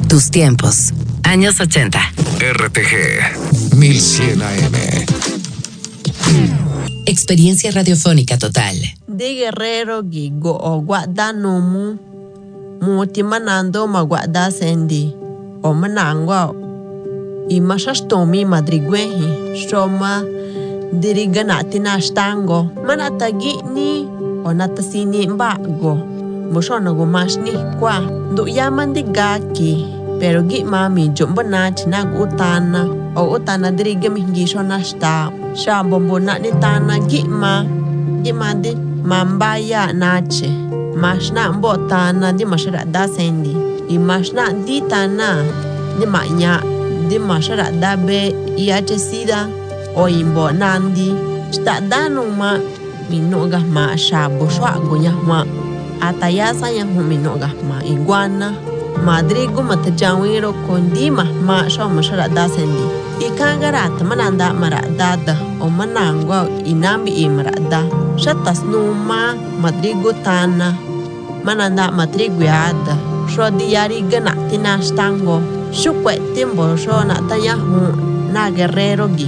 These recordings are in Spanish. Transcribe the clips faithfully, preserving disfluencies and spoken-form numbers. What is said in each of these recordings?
Tus tiempos. Años ochenta. R T G mil cien A M. Experiencia radiofónica total. De Guerrero Gigo o Guada Nomu Muti Manando Maguada Sendi O Manangwa I Mashastomi Madriguehi Shoma Diriganati Nashtango Manatagi ni O Natasini Mbago Mushona Gumashni Kwa Du Yaman Gaki Pero gi mami jumbonach nag utana o utana diriga mihingisho nashta sha bombona ni tana gi ma gi ma di mambaya nache mashna mbotana di mashara da sendi I mashna di tana di manya di mashara da be iache sida o imbo nandi sta danu ma minoga ma sha boshwa gonya ma atayasa yang minoga ma iguana Madrigo matajawiro kondima ma sho mashara da sendi ikangarat mananda maradada o manangwa inami imrada shatas numa madrigo tana mananda matriguada sho diari gana tinastango shukwe timbo sho na tayahu na guerrero gi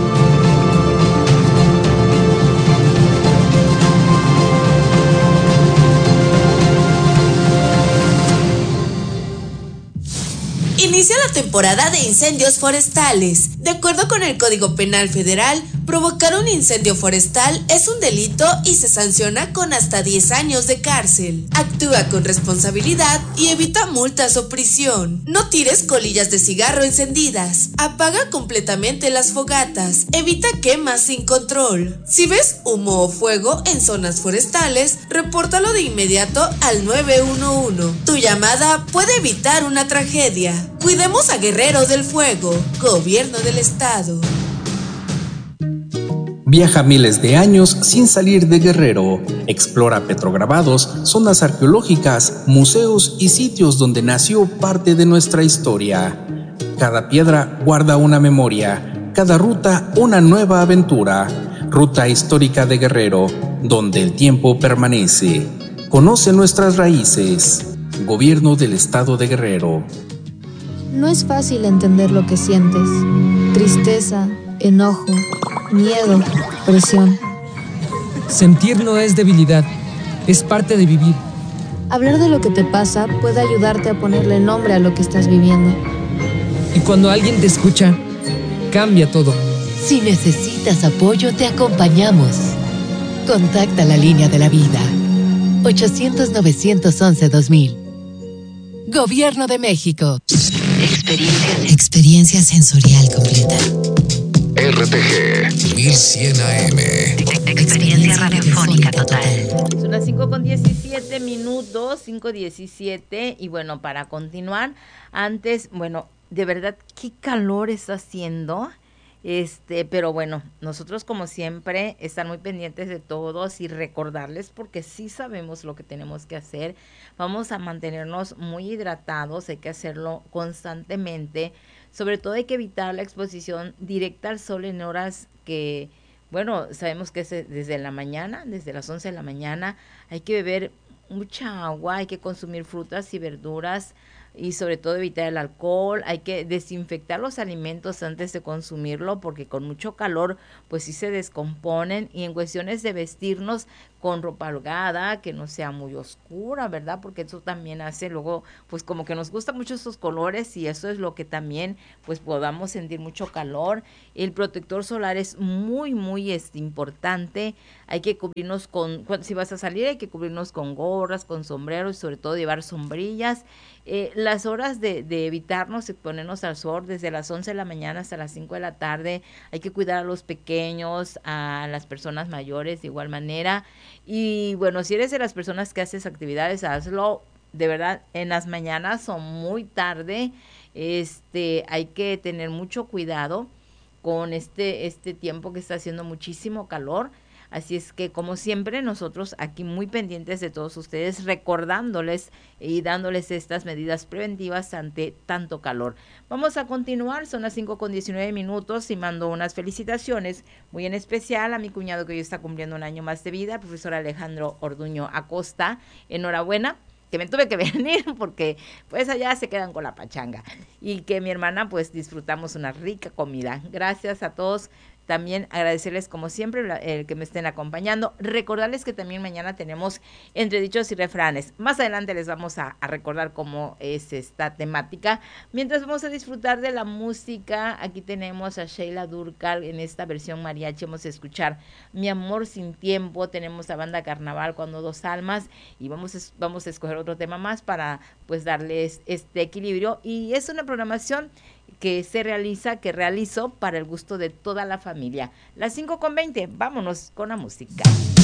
Inicia la temporada de incendios forestales. De acuerdo con el Código Penal Federal, provocar un incendio forestal es un delito y se sanciona con hasta diez años de cárcel. Actúa con responsabilidad y evita multas o prisión. No tires colillas de cigarro encendidas. Apaga completamente las fogatas. Evita quemas sin control. Si ves humo o fuego en zonas forestales, repórtalo de inmediato al nueve uno uno. Tu llamada puede evitar una tragedia. Cuidemos a Guerrero del Fuego, Gobierno del Estado. Viaja miles de años sin salir de Guerrero. Explora petrograbados, zonas arqueológicas, museos y sitios donde nació parte de nuestra historia. Cada piedra guarda una memoria, cada ruta una nueva aventura. Ruta histórica de Guerrero, donde el tiempo permanece. Conoce nuestras raíces. Gobierno del Estado de Guerrero. No es fácil entender lo que sientes. Tristeza, enojo, miedo, presión. Sentir no es debilidad, es parte de vivir. Hablar de lo que te pasa puede ayudarte a ponerle nombre a lo que estás viviendo. Y cuando alguien te escucha, cambia todo. Si necesitas apoyo, te acompañamos. Contacta la línea de la vida. ochocientos, novecientos once, dos mil. Gobierno de México. Experiencia, experiencia sensorial completa. R T G mil cien A M. Experiencia radiofónica total. Son las cinco con diecisiete minutos, cinco diecisiete. Y bueno, para continuar, antes, bueno, de verdad, qué calor está haciendo. Este, pero bueno, nosotros como siempre estar muy pendientes de todos y recordarles porque sí sabemos lo que tenemos que hacer. Vamos a mantenernos muy hidratados, hay que hacerlo constantemente. Sobre todo hay que evitar la exposición directa al sol en horas que, bueno, sabemos que es desde la mañana, desde las once de la mañana. Hay que beber mucha agua, hay que consumir frutas y verduras. Y sobre todo evitar el alcohol, hay que desinfectar los alimentos antes de consumirlo porque con mucho calor pues sí se descomponen y en cuestiones de vestirnos con ropa holgada, que no sea muy oscura, ¿verdad? Porque eso también hace luego pues como que nos gustan mucho estos colores y eso es lo que también pues podamos sentir mucho calor. El protector solar es muy muy este, importante, hay que cubrirnos con, si vas a salir hay que cubrirnos con gorras, con sombreros y sobre todo llevar sombrillas. Eh, las horas de, de evitarnos exponernos al sol desde las once de la mañana hasta las cinco de la tarde, hay que cuidar a los pequeños, a las personas mayores de igual manera y bueno, si eres de las personas que haces actividades, hazlo de verdad en las mañanas o muy tarde, este, hay que tener mucho cuidado con este, este tiempo que está haciendo muchísimo calor. Así es que, como siempre, nosotros aquí muy pendientes de todos ustedes, recordándoles y dándoles estas medidas preventivas ante tanto calor. Vamos a continuar, son las cinco con diecinueve minutos y mando unas felicitaciones muy en especial a mi cuñado que hoy está cumpliendo un año más de vida, profesor Alejandro Orduño Acosta. Enhorabuena, que me tuve que venir porque pues allá se quedan con la pachanga. Y que mi hermana pues disfrutamos una rica comida. Gracias a todos. También agradecerles como siempre el que me estén acompañando. Recordarles que también mañana tenemos entredichos y refranes. Más adelante les vamos a, a recordar cómo es esta temática. Mientras vamos a disfrutar de la música, aquí tenemos a Sheila Durcal en esta versión mariachi. Vamos a escuchar Mi Amor Sin Tiempo. Tenemos a Banda Carnaval, Cuando Dos Almas. Y vamos a, vamos a escoger otro tema más para pues darles este equilibrio. Y es una programación que se realiza, que realizo para el gusto de toda la familia. Las cinco con veinte, vámonos con la música.